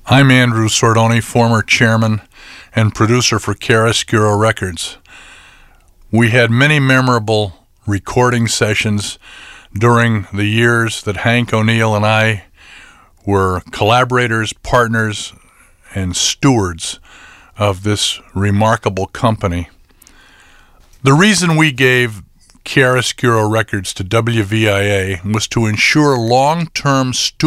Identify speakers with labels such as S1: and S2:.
S1: I'm Andrew Sordoni, former chairman and producer for Chiaroscuro Records. We had many memorable recording sessions during the years that Hank O'Neill and I were collaborators, partners, and stewards of this remarkable company. The reason we gave Chiaroscuro Records to WVIA was to ensure long-term stewardship